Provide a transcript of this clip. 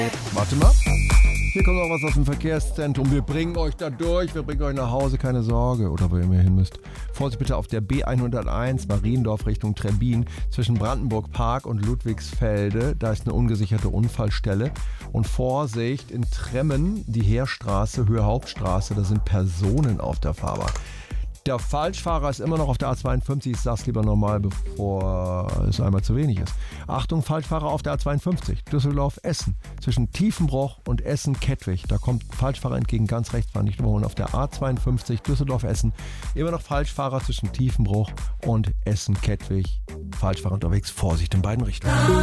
Warte mal. Hier kommt noch was aus dem Verkehrszentrum. Wir bringen euch da durch. Wir bringen euch nach Hause. Keine Sorge. Oder wo ihr immer hin müsst. Vorsicht bitte auf der B101 Mariendorf Richtung Trebbin zwischen Brandenburg Park und Ludwigsfelde. Da ist eine ungesicherte Unfallstelle. Und Vorsicht in Tremmen, die Heerstraße, Höhe Hauptstraße. Da sind Personen auf der Fahrbahn. Der Falschfahrer ist immer noch auf der A52. Ich sag's lieber normal, bevor es einmal zu wenig ist. Achtung, Falschfahrer auf der A52. Düsseldorf-Essen. Zwischen Tiefenbroch und Essen-Kettwig. Da kommt ein Falschfahrer entgegen, ganz rechts, war nicht überholen. Auf der A52 Düsseldorf-Essen. Immer noch Falschfahrer zwischen Tiefenbroch und Essen-Kettwig. Falschfahrer unterwegs. Vorsicht in beiden Richtungen.